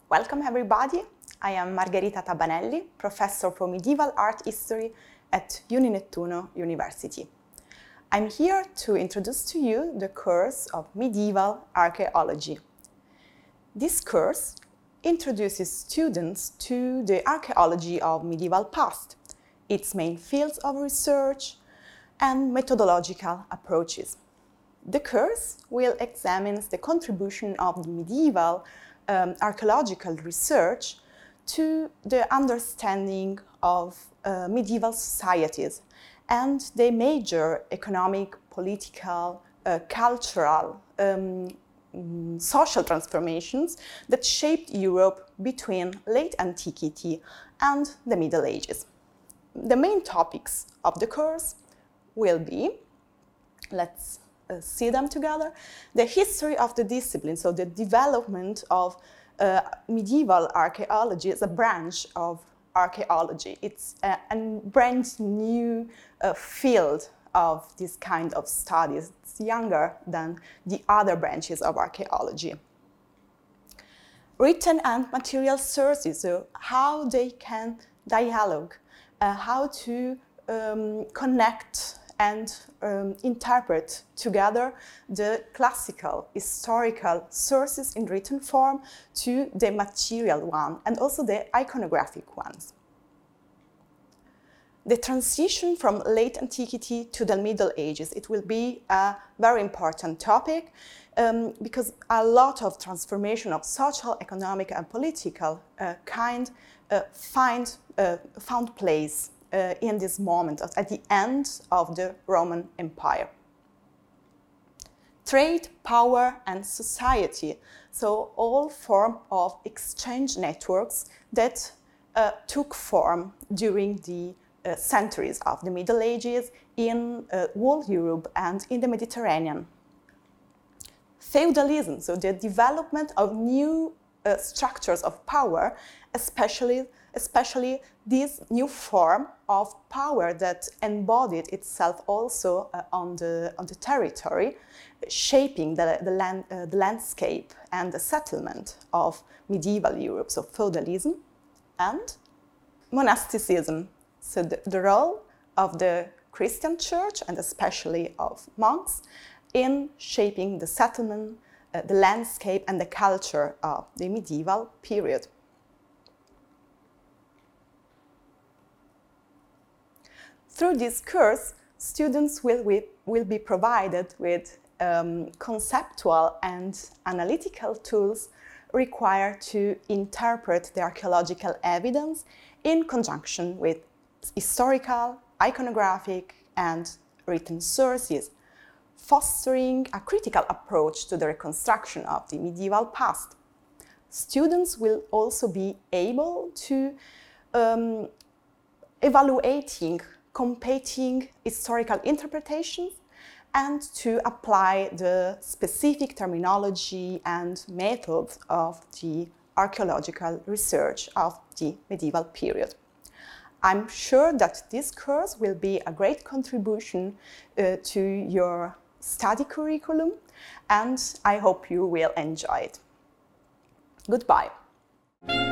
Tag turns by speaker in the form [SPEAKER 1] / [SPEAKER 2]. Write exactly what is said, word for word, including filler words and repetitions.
[SPEAKER 1] Welcome everybody. I am Margherita Tabanelli, Professor for Medieval Art History at Uninettuno University. I'm here to introduce to you the course of Medieval Archaeology. This course introduces students to the archaeology of medieval past, its main fields of research and methodological approaches. The course will examine the contribution of the medieval um, archaeological research to the understanding of uh, medieval societies and the major economic, political, uh, cultural, um, mm, social transformations that shaped Europe between late antiquity and the Middle Ages. The main topics of the course will be, let's uh, see them together, the history of the discipline, so the development of uh, medieval archaeology as a branch of archaeology. It's a, a brand new uh, field of this kind of studies. It's younger than the other branches of archaeology. Written and material sources, so how they can dialogue, uh, how to um, connect and um, interpret together the classical, historical sources in written form to the material one and also the iconographic ones. The transition from late antiquity to the Middle Ages, it will be a very important topic um, because a lot of transformation of social, economic and political uh, kind uh, find, uh, found place uh, in this moment at the end of the Roman Empire. Trade, power and society, so all form of exchange networks that uh, took form during the Uh, centuries of the Middle Ages in uh, whole Europe and in the Mediterranean. Feudalism, so the development of new uh, structures of power, especially, especially this new form of power that embodied itself also uh, on, the, on the territory, shaping the, the, land, uh, the landscape and the settlement of medieval Europe, so feudalism and monasticism. So the, the role of the Christian church and especially of monks in shaping the settlement, uh, the landscape and the culture of the medieval period. Through this course, students will, will be provided with um, conceptual and analytical tools required to interpret the archaeological evidence in conjunction with historical, iconographic and written sources, fostering a critical approach to the reconstruction of the medieval past. Students will also be able to um, evaluating competing historical interpretations and to apply the specific terminology and methods of the archaeological research of the medieval period. I'm sure that this course will be a great contribution uh, to your study curriculum, and I hope you will enjoy it. Goodbye.